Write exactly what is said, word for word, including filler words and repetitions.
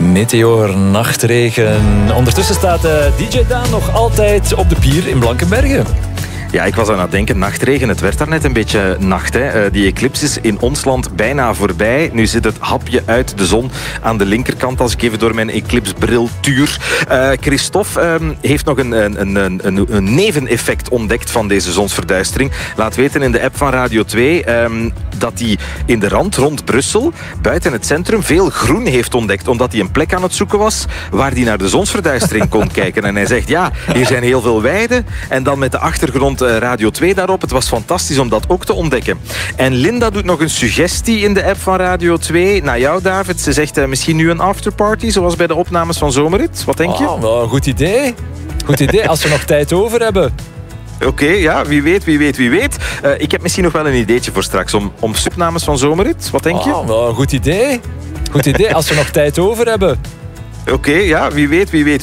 Meteor, nachtregen. Ondertussen staat uh, D J Daan nog altijd op de pier in Blankenberge. Ja, ik was aan het denken, nachtregen. Het werd daarnet een beetje nacht. Hè. Uh, die eclips is in ons land bijna voorbij. Nu zit het hapje uit de zon aan de linkerkant, als ik even door mijn eclipsbril tuur. Uh, Christophe um, heeft nog een, een, een, een, een neveneffect ontdekt van deze zonsverduistering. Laat weten in de app van Radio twee um, dat hij in de rand rond Brussel, buiten het centrum, veel groen heeft ontdekt. Omdat hij een plek aan het zoeken was waar hij naar de zonsverduistering kon kijken. En hij zegt, ja, hier zijn heel veel weiden. En dan met de achtergrond Radio twee daarop. Het was fantastisch om dat ook te ontdekken. En Linda doet nog een suggestie in de app van Radio twee. Naar jou, David. Ze zegt uh, misschien nu een afterparty, zoals bij de opnames van Zomerrit. Wat denk je? Oh, wel een goed idee. Goed idee, als we nog tijd over hebben. Oké, okay, ja, wie weet, wie weet, wie weet. Uh, ik heb misschien nog wel een ideetje voor straks om, om opnames van Zomerrit. Wat denk je? Oh, wel een goed idee. Goed idee, als we nog tijd over hebben. Oké, okay, ja, wie weet, wie weet.